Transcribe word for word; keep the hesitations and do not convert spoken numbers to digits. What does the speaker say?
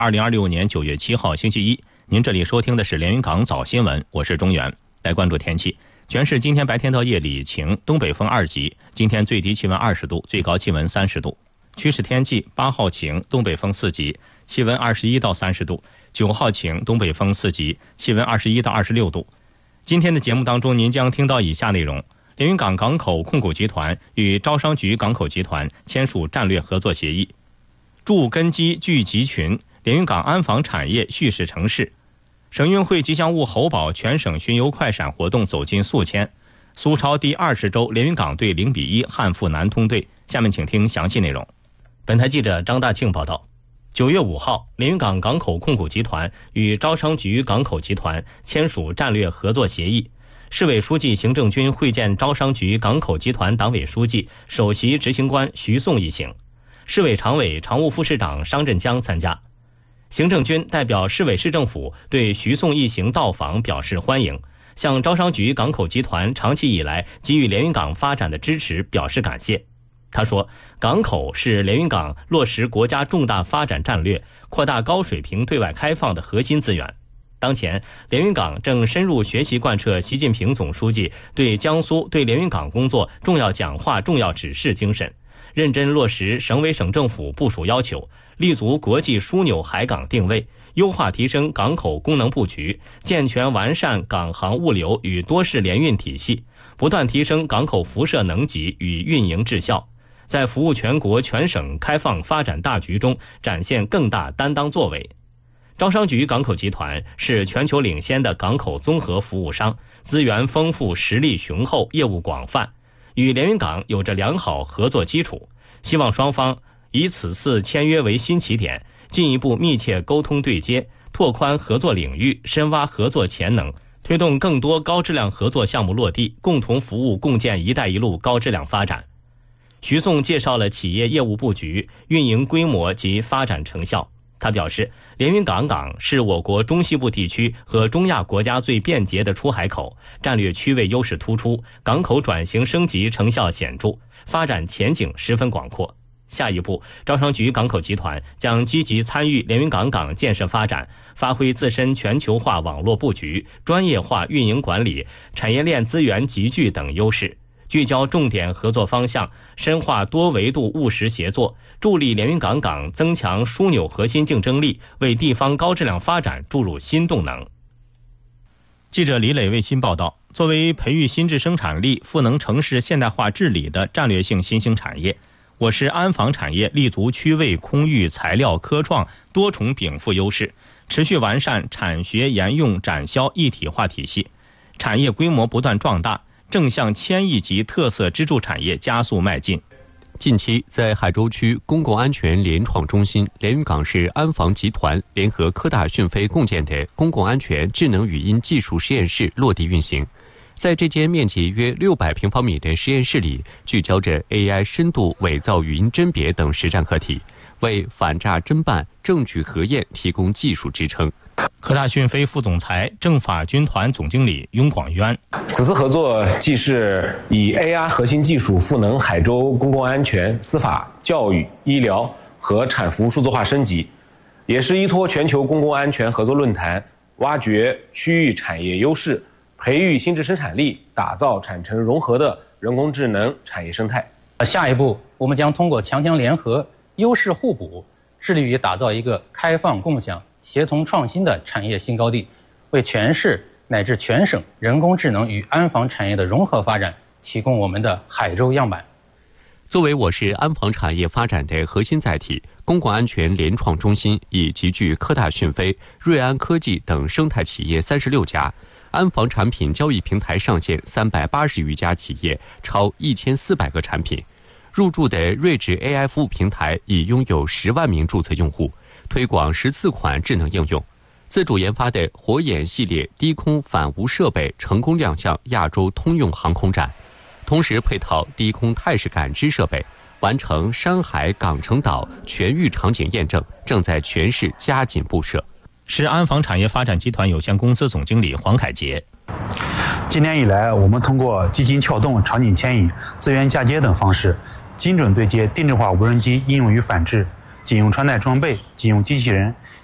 二零二六年九月七号星期一，您这里收听的是连云港早新闻，我是中原。来关注天气，全市今天白天到夜里晴，东北风二级，今天最低气温二十度，最高气温三十度。趋势天气，八号晴，东北风四级，气温二十一到三十度；九号晴，东北风四级，气温二十一到二十六度。今天的节目当中，您将听到以下内容：连云港港口控股集团与招商局港口集团签署战略合作协议，筑根基聚集群，连云港安防产业蓄势成市。省运会吉祥物猴宝全省巡游快闪活动走进宿迁。苏超第二十周，连云港队零比一汉赴南通队。下面请听详细内容。本台记者张大庆报道。九月五号，连云港港口控股集团与招商局港口集团签署战略合作协议。市委书记行政军会见招商局港口集团党委书记、首席执行官徐颂一行，市委常委、常务副市长商振江参加。行政军代表市委市政府对徐颂一行到访表示欢迎，向招商局港口集团长期以来给予连云港发展的支持表示感谢。他说，港口是连云港落实国家重大发展战略、扩大高水平对外开放的核心资源。当前，连云港正深入学习贯彻习近平总书记对江苏对连云港工作重要讲话、重要指示精神，认真落实省委省政府部署要求，立足国际枢纽海港定位，优化提升港口功能布局，健全完善港航物流与多式联运体系，不断提升港口辐射能级与运营质效，在服务全国全省开放发展大局中展现更大担当作为。招商局港口集团是全球领先的港口综合服务商，资源丰富，实力雄厚，业务广泛，与连云港有着良好合作基础，希望双方以此次签约为新起点，进一步密切沟通对接，拓宽合作领域，深挖合作潜能，推动更多高质量合作项目落地，共同服务共建“一带一路”高质量发展。徐颂介绍了企业业务布局、运营规模及发展成效。他表示，连云港港是我国中西部地区和中亚国家最便捷的出海口，战略区位优势突出，港口转型升级成效显著，发展前景十分广阔。下一步，招商局港口集团将积极参与连云港港建设发展，发挥自身全球化网络布局、专业化运营管理、产业链资源集聚等优势，聚焦重点合作方向，深化多维度务实协作，助力连云港港增强枢纽核心竞争力，为地方高质量发展注入新动能。记者李磊为新报道。作为培育新质生产力、赋能城市现代化治理的战略性新兴产业，我市安防产业立足区位、空域、材料、科创多重禀赋优势，持续完善产学研用展销一体化体系，产业规模不断壮大，正向千亿级特色支柱产业加速迈进。 近期，在海州区公共安全联创中心连云港市安防集团联合科大讯飞共建的公共安全智能语音技术实验室落地运行。在这间面积约六百平方米的实验室里，聚焦着 A I 深度伪造语音甄别等实战课题，为反诈侦办、证据核验提供技术支撑。 科大讯飞副总裁、政法军团总经理雍广渊， 此次合作既是以 A I 核心技术赋能海州公共安全、司法、教育、医疗和产服数字化升级，也是依托全球公共安全合作论坛，挖掘区域产业优势，培育新质生产力，打造产城融合的人工智能产业生态。 下一步，我们将通过强强联合、优势互补，致力于打造一个开放共享、协同创新的产业新高地，为全市乃至全省人工智能与安防产业的融合发展提供我们的海州样板。 作为我市安防产业发展的核心载体，公共安全联创中心已集聚科大讯飞、瑞安科技等生态企业三十六家，安防产品交易平台上线三百八十余家企业，超一千四百个产品。入驻的睿智 A I 服务平台已拥有十万名注册用户，推广十四款智能应用。自主研发的火眼系列低空反无设备成功亮相亚洲通用航空展，同时配套低空态势感知设备，完成山海港城岛全域场景验证，正在全市加紧布设。 是安防产业发展集团有限公司总经理黄凯杰。 今年以来，我们通过基金撬动、场景牵引、资源嫁接等方式，精准对接定制化无人机应用与反制、警用穿戴装备、警用机器人、